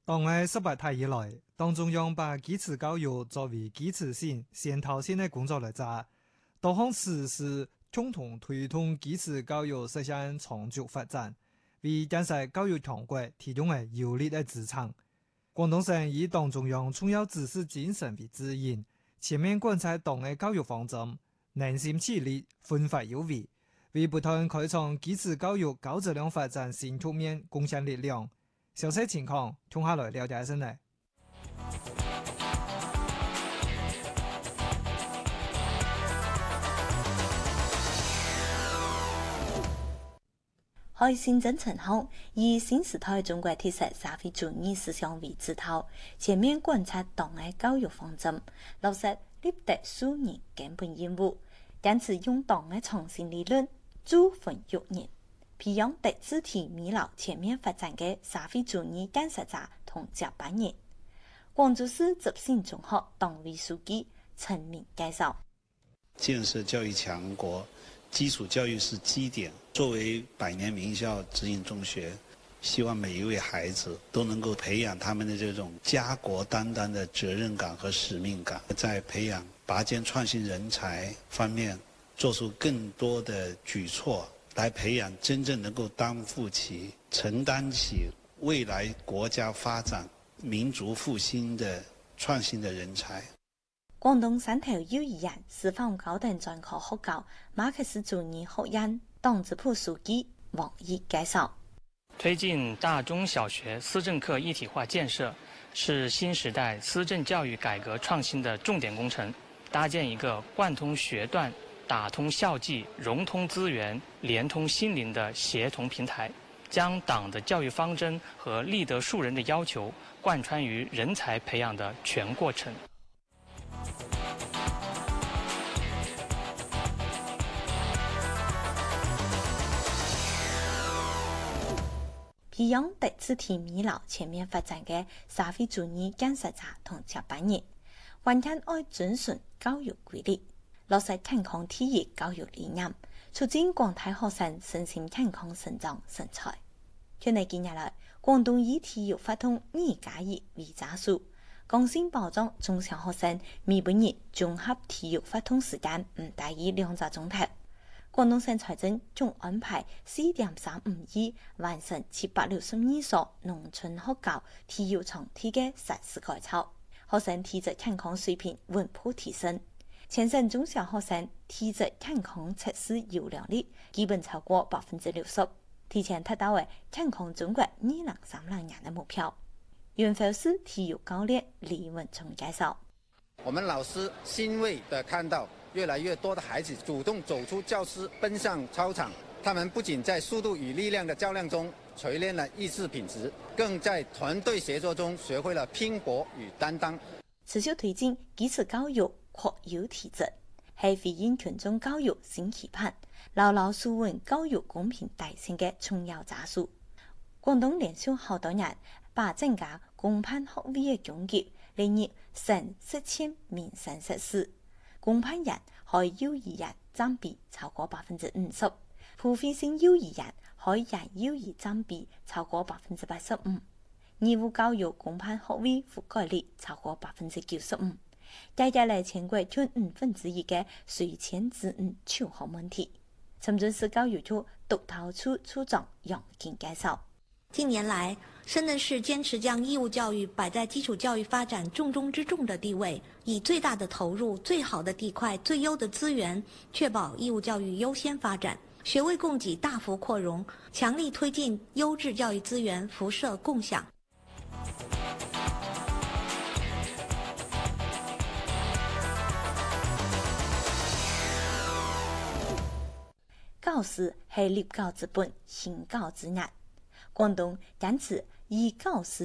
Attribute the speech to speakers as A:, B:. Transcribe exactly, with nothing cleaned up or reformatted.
A: 黨嘅十八大以來，黨中央把基礎教育作為基礎性、先頭性嘅工作來做，多項實施共同推動基礎教育實現長足發展，為建設教育強國提供嘅有力嘅支撐。廣東省以黨中央重要指示精神為指引，全面貫徹黨嘅教育方針，凝心協力，奮發有為，為不斷開創基礎教育高質量發展新局面貢獻力量。詳細情況，聽下來了解一下呢。
B: 喺新政策後，以新時代中國特色社會主義思想為指導，全面貫徹黨嘅教育方針，落實立德樹人根本任務，堅持用黨嘅創新理論助訓育人，培養德智體美勞全面發展嘅社會主義建設者同接班人。廣州市執信中學黨委書記陳敏介紹：
C: 建設教育強國，基礎教育是基點。作為百年名校直營中學，希望每一位孩子都能夠培養他們的這種家國擔當的責任感和使命感，在培養拔尖創新人才方面做出更多的舉措，來培養真正能夠擔負起、承擔起未來國家發展、民族復興的創新的人才。
B: 廣東汕頭幼兒園師範高等專科學校馬克思主義學院黨支部書記王毅介紹：
D: 推進大中小學思政課一體化建設，是新時代思政教育改革創新的重點工程，搭建一個貫通學段、打通校際、融通資源、連通心靈的協同平台，將黨的教育方針和立德樹人的要求貫穿於人才培養的全過程。
B: 培養德智體美勞全面發展嘅社會主義建設者同接班人，完全愛遵循教育規律，落實健康體育教育理念，促進廣大學生身心健康成長成才。去年近日來，廣東以體育發動二加二為扎數，剛性保障中小學生每半日綜合體育活動時間唔大於兩個鐘頭。廣東省財政仲安排四點三五億完成七百六十二所農村學校體育場地嘅實施改造，學生體質健康水平穩步提升。全省中小學生體質健康測試優良率基本超過百分之六十，提前達到為健康中國二零三零年的目標。雲浮市體育教練李文聰介紹：
E: 我們老師欣慰地看到越來越多的孩子主動走出教室，奔向操場。他們不僅在速度與力量的較量中錘煉了意志品質，更在團隊協作中學會了拼搏與擔當。
B: 持續推進基礎教育擴優提質，係回應群眾教育新期盼，牢牢守穩教育公平大性嘅重要扎數。廣東連續好多年把增加公辦學位嘅總結列入省實踐民生實施。公辦人喺幼兒園佔比超過百分之五十，普惠性幼兒園喺人幼兒佔比超過百分之八十五，義務教育公辦學位覆蓋率超過百分之九十五，解決了全國近五分之一嘅稅前子女求學問題。深圳市教育處督導處處長楊健介紹：
F: 近年來，深圳市堅持將義務教育擺在基礎教育發展重中之重的地位，以最大的投入、最好的地塊、最優的資源，確保義務教育優先發展，學位供給大幅擴容，強力推進優質教育資源輻射共享。
B: 教師係立教之本，行教之業。廣東堅持以教師